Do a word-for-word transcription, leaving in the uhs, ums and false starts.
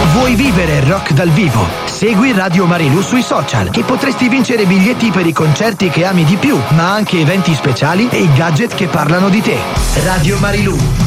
Vuoi vivere il rock dal vivo? Segui Radio Marilù sui social, che potresti vincere biglietti per i concerti che ami di più, ma anche eventi speciali e i gadget che parlano di te. Radio Marilù.